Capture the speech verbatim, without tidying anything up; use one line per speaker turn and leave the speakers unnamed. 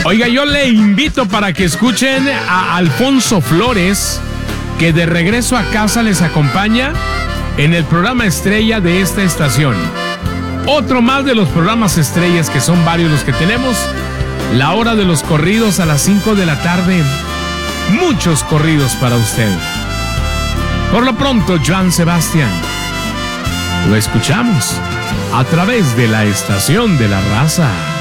Oiga, yo le invito para que escuchen a Alfonso Flores, que de regreso a casa les acompaña en el programa estrella de esta estación. Otro más de los programas estrellas, que son varios los que tenemos. La hora de los corridos a las cinco de la tarde. Muchos corridos para usted. Por lo pronto, Joan Sebastián, lo escuchamos a través de la estación de la raza.